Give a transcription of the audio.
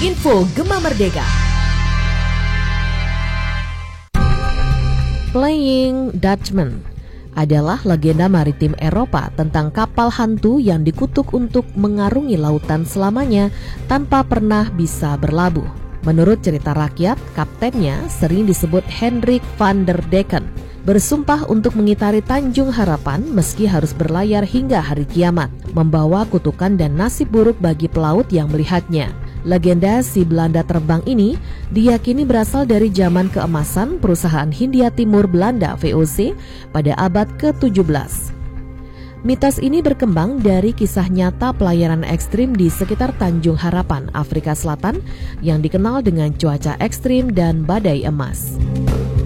Info Gema Merdeka. Flying Dutchman adalah legenda maritim Eropa tentang kapal hantu yang dikutuk untuk mengarungi lautan selamanya tanpa pernah bisa berlabuh. Menurut cerita rakyat, kaptennya sering disebut Hendrik van der Decken, bersumpah untuk mengitari Tanjung Harapan meski harus berlayar hingga hari kiamat, membawa kutukan dan nasib buruk bagi pelaut yang melihatnya. Legenda si Belanda terbang ini diyakini berasal dari zaman keemasan perusahaan Hindia Timur Belanda (VOC) pada abad ke-17. Mitos ini berkembang dari kisah nyata pelayaran ekstrim di sekitar Tanjung Harapan, Afrika Selatan yang dikenal dengan cuaca ekstrim dan badai emas.